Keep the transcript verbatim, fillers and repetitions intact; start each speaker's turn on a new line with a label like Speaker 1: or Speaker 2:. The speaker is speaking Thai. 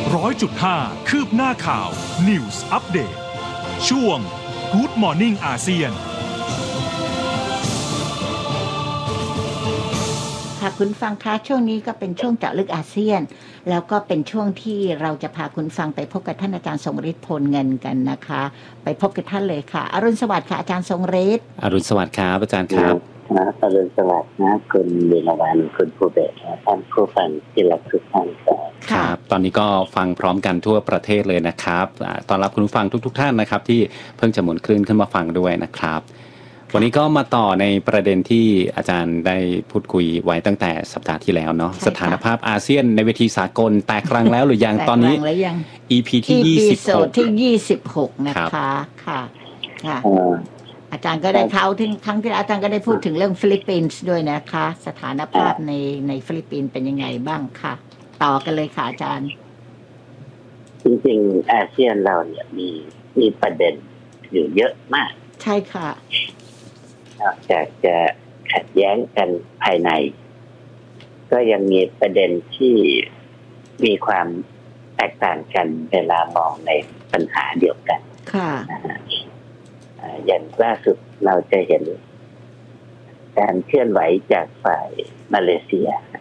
Speaker 1: ร้อยจุดห้าคืบหน้าข่าว News Update ช่วง Good Morning อาเซียน
Speaker 2: ค่ะคุณฟังคะช่วงนี้ก็เป็นช่วงเจาะลึกอาเซียนแล้วก็เป็นช่วงที่เราจะพาคุณฟังไปพบกับท่านอาจารย์ทรงฤทธิ์พลเงินกันนะคะไปพบกับท่านเลยค่ะอรุณสวัสดิ์ค่ะอาจารย์ทรงฤทธิ์
Speaker 3: อรุณสวัสดิ์ครับอาจารย์ครับ
Speaker 4: นะอรุณสวัสดิ์นะคุณเวรวรรณคุณภูเบศท่านผู้ฟังที่รักทุกท่าน
Speaker 3: ครับตอนนี้ก็ฟังพร้อมกันทั่วประเทศเลยนะครับต้อนรับคุณผู้ฟังทุกๆท่านนะครับที่เพิ่งจะหมุนคลื่นขึ้นมาฟังด้วยนะครับวันนี้ก็มาต่อในประเด็นที่อาจารย์ได้พูดคุยไว้ตั้งแต่สัปดาห์ที่แล้วเนาะสถานภาพอาเซียนในเวทีสากลแตกรังแล้วหรือยังตอนนี้ อี พี ที่ยี่สิบหก
Speaker 2: ที่ยี่สิบหกนะคะค่ะค่ะอาจารย์ก็ได้เข้าถึงครั้งที่อาจารย์ก็ได้พูดถึงเรื่องฟิลิปปินส์ด้วยนะคะสถานภาพในในฟิลิปปินส์เป็นยังไงบ้างค่ะต่อกันเลยค่ะอาจารย์
Speaker 4: จริงๆอาเซียนเราเนี่ยมีมีประเด็นอยู่เยอะมาก
Speaker 2: ใช่ค่ะ
Speaker 4: นอกจากจะขัดแย้งกันภายในก็ยังมีประเด็นที่มีความแตกต่างกันเวลามองในปัญหาเดียวกัน
Speaker 2: ค่ะ
Speaker 4: อย่างล่าสุดเราจะเห็นการเคลื่อนไหวจากฝ่ายมาเลเซีย